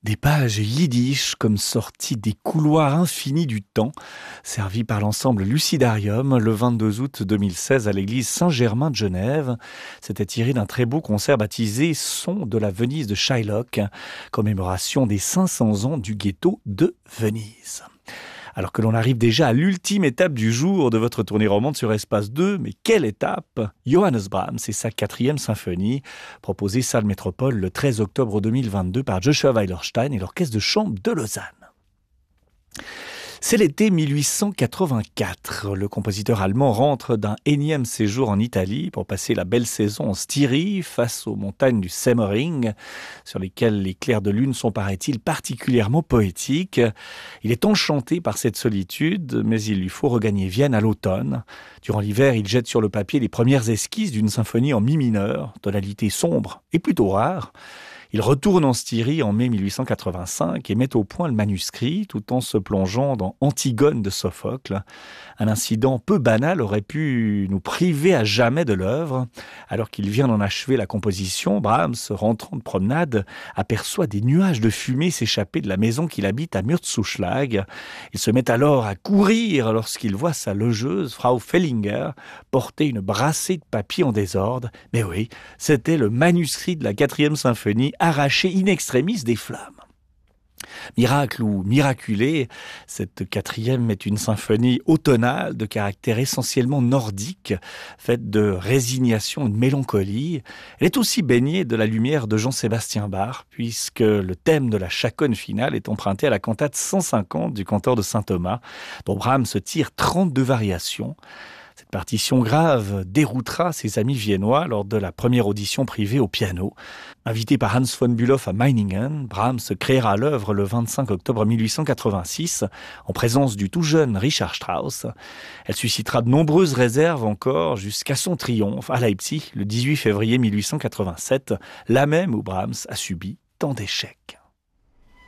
Des pages yiddish comme sorties des couloirs infinis du temps, servies par l'ensemble Lucidarium le 22 août 2016 à l'église Saint-Germain de Genève. C'était tiré d'un très beau concert baptisé Son de la Venise de Shylock, commémoration des 500 ans du ghetto de Venise. Alors que l'on arrive déjà à l'ultime étape du jour de votre tournée romande sur Espace 2, mais quelle étape! Johannes Brahms et sa 4e symphonie, proposée salle Métropole le 13 octobre 2022 par Joshua Weilerstein et l'Orchestre de chambre de Lausanne. C'est l'été 1884. Le compositeur allemand rentre d'un énième séjour en Italie pour passer la belle saison en Styrie face aux montagnes du Semmering, sur lesquelles les clairs de lune sont, paraît-il, particulièrement poétiques. Il est enchanté par cette solitude, mais il lui faut regagner Vienne à l'automne. Durant l'hiver, il jette sur le papier les premières esquisses d'une symphonie en mi mineur, tonalité sombre et plutôt rare. Il retourne en Styrie en mai 1885 et met au point le manuscrit tout en se plongeant dans Antigone de Sophocle. Un incident peu banal aurait pu nous priver à jamais de l'œuvre. Alors qu'il vient d'en achever la composition, Brahms, rentrant de promenade, aperçoit des nuages de fumée s'échapper de la maison qu'il habite à Mürzzuschlag. Il se met alors à courir lorsqu'il voit sa logeuse, Frau Fellinger, porter une brassée de papier en désordre. Mais oui, c'était le manuscrit de la 4e symphonie arraché in extremis des flammes. Miracle ou miraculé, cette 4e est une symphonie automnale de caractère essentiellement nordique, faite de résignation et de mélancolie. Elle est aussi baignée de la lumière de Jean-Sébastien Bach, puisque le thème de la chaconne finale est emprunté à la cantate 150 du cantor de Saint-Thomas, dont Brahms tire 32 variations. Cette partition grave déroutera ses amis viennois lors de la première audition privée au piano. Invité par Hans von Bülow à Meiningen, Brahms créera l'œuvre le 25 octobre 1886 en présence du tout jeune Richard Strauss. Elle suscitera de nombreuses réserves encore jusqu'à son triomphe à Leipzig le 18 février 1887, là même où Brahms a subi tant d'échecs.